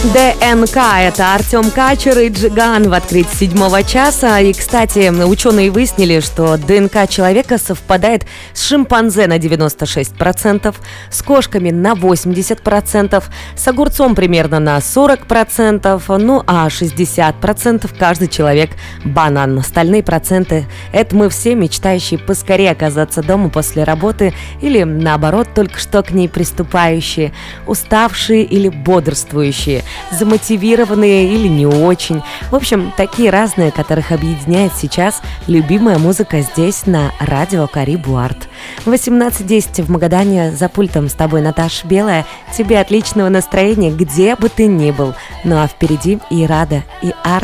ДНК — это Артем Качер и Джиган в открытии 7 часа. И, кстати, ученые выяснили, что ДНК человека совпадает с шимпанзе на 96%, с кошками на 80%, с огурцом примерно на 40%, ну а 60% каждый человек банан. Остальные проценты — это мы все, мечтающие поскорее оказаться дома после работы или, наоборот, только что к ней приступающие, уставшие или бодрствующие, замотивированные или не очень. В общем, такие разные, которых объединяет сейчас любимая музыка здесь, на радио Карибу Арт. 18:10 в Магадане, за пультом с тобой Наташа Белая. Тебе отличного настроения, где бы ты ни был. Ну а впереди и Рада, и Арт.